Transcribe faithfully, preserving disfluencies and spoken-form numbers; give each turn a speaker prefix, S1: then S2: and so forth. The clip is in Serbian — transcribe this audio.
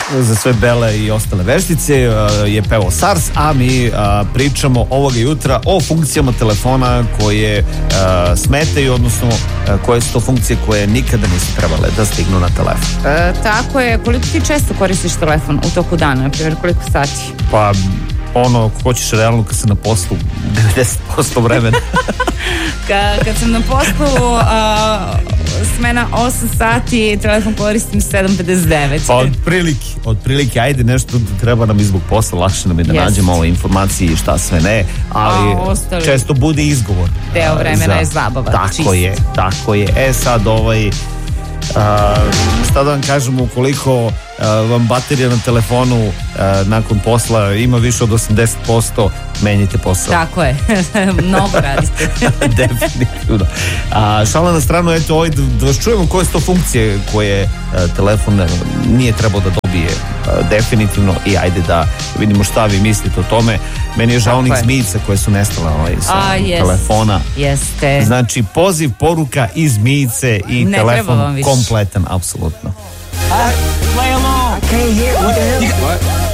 S1: za sve bele i ostale veštice je pevao SARS, a mi pričamo ovoga jutra o funkcijama telefona koje smetaju, odnosno koje su to funkcije koje nikada nisu trebale da stignu na telefon.
S2: E, tako je. Koliko ti često koristiš telefon u toku dana, na primjer koliko sati?
S1: Pa ono, ako hoćeš realno, kad sam na poslu devedeset posto vremena.
S2: Ka, kad sam na poslu a, smena osam sati, telefon koristim sedam pedeset devet.
S1: Pa od prilike, od prilike, ajde nešto treba nam i zbog posla, lakše nam je da yes. nađemo ove informacije i šta sve ne, ali
S2: A,
S1: često bude izgovor.
S2: Deo vremena
S1: za,
S2: je zabava.
S1: Tako
S2: čisto.
S1: je, tako je. E sad ovaj a, šta da vam kažem, ukoliko a, vam baterija na telefonu a, nakon posla ima više od osamdeset posto, menjite posao.
S2: Tako je, mnogo radite.
S1: Definitivno. A, šala na stranu, eto, ovaj, da, da vas čujemo koje su to funkcije koje a, telefon nije trebao da dobije a, definitivno, i ajde da vidimo šta vi mislite o tome. Meni je žao onih zmijica koje su nestale ovaj, sa
S2: A, jest,
S1: telefona.
S2: Jeste.
S1: Znači, poziv, poruka i zmijice i
S2: ne
S1: telefon kompletan, apsolutno.
S3: Play along. I can't hear. What the hell?